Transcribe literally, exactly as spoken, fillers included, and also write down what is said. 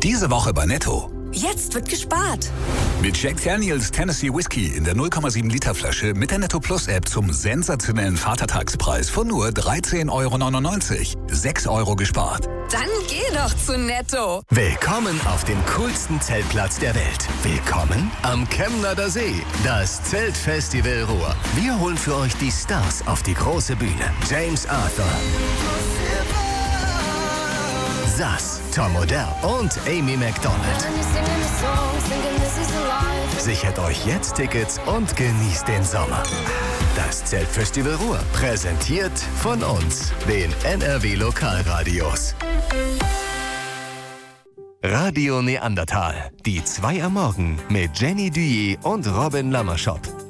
Diese Woche bei Netto. Jetzt wird gespart. Mit Jack Daniels Tennessee Whiskey in der null Komma sieben Liter Flasche mit der Netto Plus App zum sensationellen Vatertagspreis von nur dreizehn Euro neunundneunzig. sechs Euro gespart. Dann geh doch zu Netto. Willkommen auf dem coolsten Zeltplatz der Welt. Willkommen am Chemnader See. Das Zeltfestival Ruhr. Wir holen für euch die Stars auf die große Bühne. James Arthur, Sass, Tom Odell und Amy Macdonald. Sichert euch jetzt Tickets und genießt den Sommer. Das Zeltfestival Ruhr, präsentiert von uns, den N R W Lokalradios. Radio Neandertal, die zwei am Morgen mit Jenny Duyé und Robin Lammerschott.